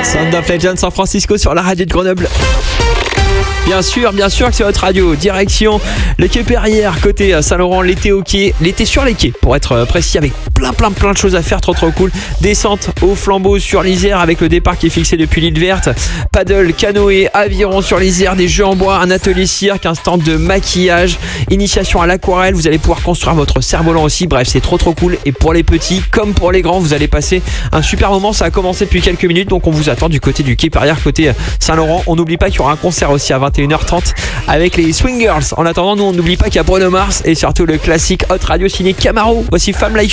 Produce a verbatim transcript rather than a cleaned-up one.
Sound of Legends San Francisco sur la radio de Grenoble. Bien sûr, bien sûr que c'est votre radio. Direction le quai Perrière, côté Saint-Laurent, l'été au quai, l'été sur les quais pour être précis, avec plein plein plein de choses à faire, trop trop cool. Descente au flambeau sur l'Isère avec le départ qui est fixé depuis l'île verte. Paddle, canoë, aviron sur l'Isère, des jeux en bois, un atelier cirque, un stand de maquillage, initiation à l'aquarelle. Vous allez pouvoir construire votre cerf-volant aussi. Bref, c'est trop trop cool. Et pour les petits comme pour les grands, vous allez passer un super moment. Ça a commencé depuis quelques minutes, donc on vous attend du côté du quai Perrière, côté Saint-Laurent. On n'oublie pas qu'il y aura un concert aussi à vingt et une heures trente avec les Swingers. En attendant, nous on n'oublie pas qu'il y a Bruno Mars et surtout le classique Hot Radio signé Camaro. Voici Femme Like